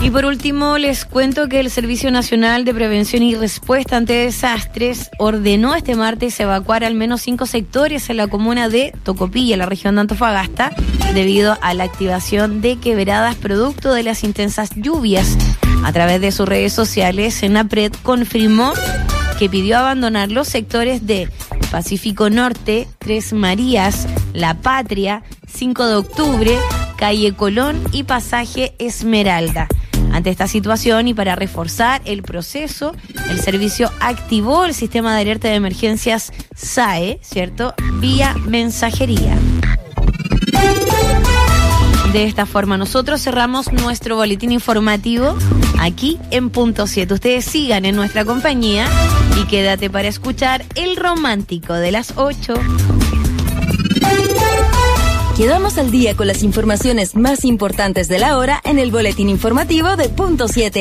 Y por último, les cuento que el Servicio Nacional de Prevención y Respuesta ante Desastres ordenó este martes evacuar al menos 5 sectores en la comuna de Tocopilla, la región de Antofagasta, debido a la activación de quebradas producto de las intensas lluvias. A través de sus redes sociales, Senapred confirmó que pidió abandonar los sectores de Pacífico Norte, Tres Marías, La Patria, 5 de Octubre, Calle Colón y Pasaje Esmeralda. Ante esta situación y para reforzar el proceso, el servicio activó el sistema de alerta de emergencias SAE, ¿cierto?, vía mensajería. De esta forma nosotros cerramos nuestro boletín informativo aquí en Punto 7. Ustedes sigan en nuestra compañía y quédate para escuchar El Romántico de las 8. Quedamos al día con las informaciones más importantes de la hora en el boletín informativo de Punto 7.